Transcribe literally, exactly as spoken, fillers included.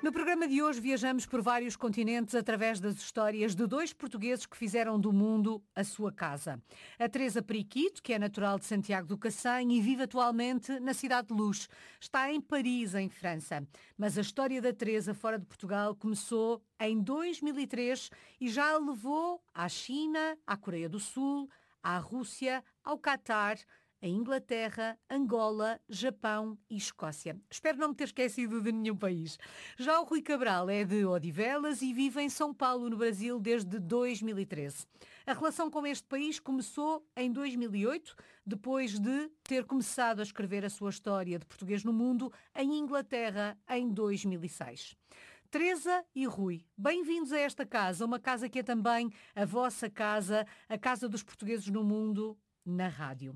No programa de hoje viajamos por vários continentes através das histórias de dois portugueses que fizeram do mundo a sua casa. A Teresa Periquito, que é natural de Santiago do Cacém e vive atualmente na Cidade de Luz. Está em Paris, em França. Mas a história da Teresa fora de Portugal começou em dois mil e três e já a levou à China, à Coreia do Sul, à Rússia, ao Catar, a Inglaterra, Angola, Japão e Escócia. Espero não me ter esquecido de nenhum país. Já o Rui Cabral é de Odivelas e vive em São Paulo, no Brasil, desde dois mil e treze. A relação com este país começou em dois mil e oito, depois de ter começado a escrever a sua história de português no mundo em Inglaterra em dois mil e seis. Teresa e Rui, bem-vindos a esta casa, uma casa que é também a vossa casa, a casa dos portugueses no mundo, na rádio.